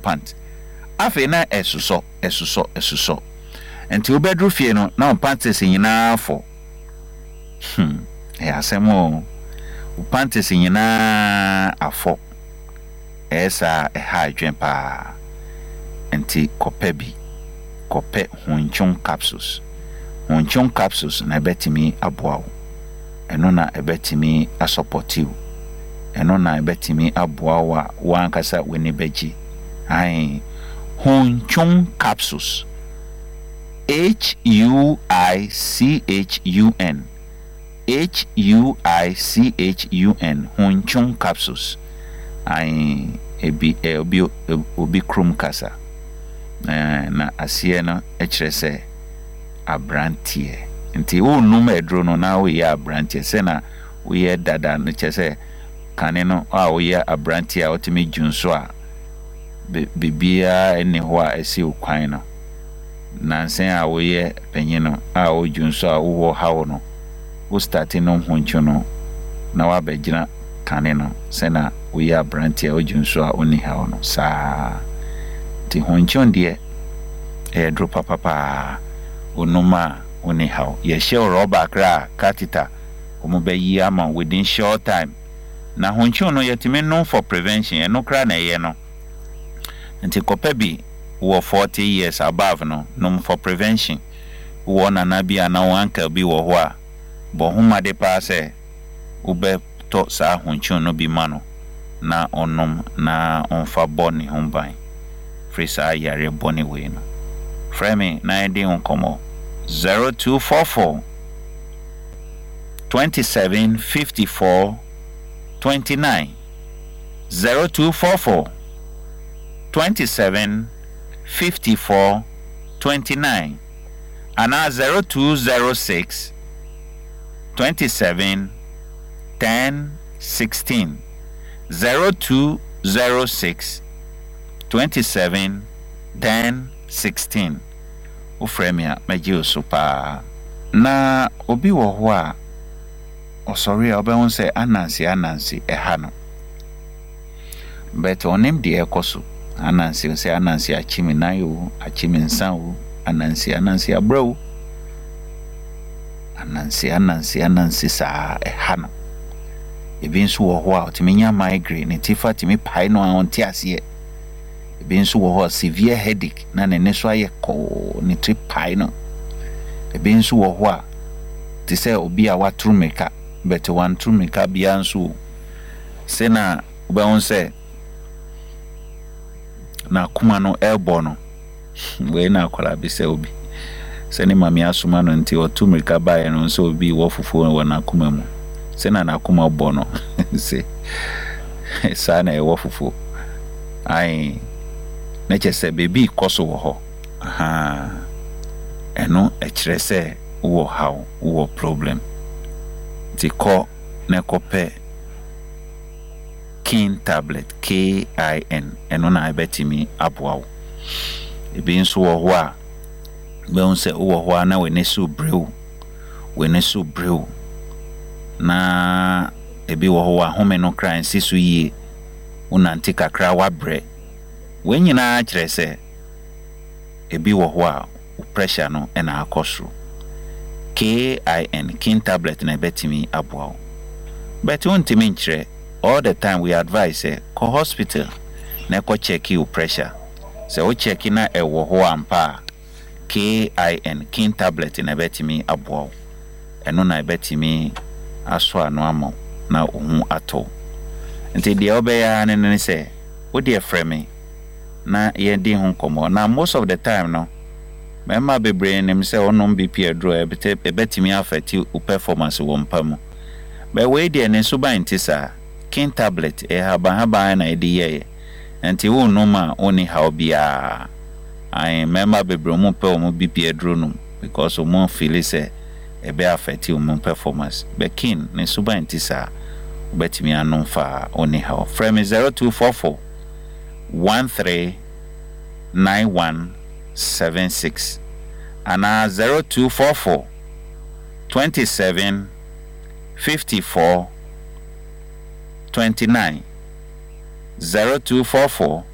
pant afi na esuso enti obedru fie no na panties nyina afọ asemo panties nyina afọ esa ha adwen pa enti kope honchon capsules na betimi aboawo eno na ebetimi asupportive eno na ebetimi aboawo wankasa weni beji ai honchon capsules HUICHUN honchon capsules ai obi krum kasa na asie no ekyerese abrantie nti wo num edro no na wo ye abrantie se na wo ye dada no kyerese kane no wo ye abrantie a otimi junso a bibia ene ho a esi okwan no nansen a wo ye penyino a wo junso a wo hawo no wo start no honcho no na wa begina kane no se na wo ye abrantie a wo junso a oni hawo no sa ti honcho ndie edro papa onuma oni hawo ye share rubber kra catheter omo be yi ama within short time na honcho no yetime no for prevention eno kra na ye no nti kopa bi wo 40 years above no for prevention wo na bia na wanka bi wo ho a bo homa de pa se wo be to sa honcho no bi ma no na onom na onfa boni homban frisa yare boni we no frame na edi onkomo 0244 2754 29 0244 2754 29 and 0206 27 10 16 0206 27 10 16 ufremia meji super na obi wo ho a osori obehun se anansi eha no but onim de ekoso anansi se anansi achimi nayo achimi nsan anansi abro anansi sa eha no ebi nso wo ho a otiminya migraine tifa timi pai no a onti ase ebi nso wo ho severe headache na ne so aye ko ni trip pai no ebi nso wo ho a ti se obi a watru meka but one tru meka bia nso se na obehun se na kuma no elbow no we na akwala bi se obi se ni mami asuma no nti otu meka bae no nso obi wo fufu wo na kuma mu se na kuma bo no se sa na e wo fufu ai na chese baby koso wo ho aha eno ekire se wo how wo problem ti ko na kope Kin tablet KIN eno na ebetimi aboawo ebi nso wo ho a be unse wo ho na we ne so brew na ebi wo ho a home no kra nsi so yie unanti kakra wa bre we nyina kire se ebi wo ho a pressure no na akoso KIN tablet na ebetimi aboawo but untimi nkire all the time we advise ko hospital na ko check your pressure so we check na ewo ho ampa KIN tablet na betimi aboawo eno na betimi aso ano amo na ohun ato nti de obeya ne se wo de frame na ye di ho komo na most of the time no mema bebre nim se onom BP adro ebetimi affect your performance wo mpamu be we de ne so ban tisa Kin tablet haba na edi ye enti wo noma oni ha obia ai mema bebre mu pe omo BP adro no because omo feel say e be affect your performance be kin ne so ban tisa betimi anon fa oni ha frame 0244 139176 ana 0244 27 54 29 0244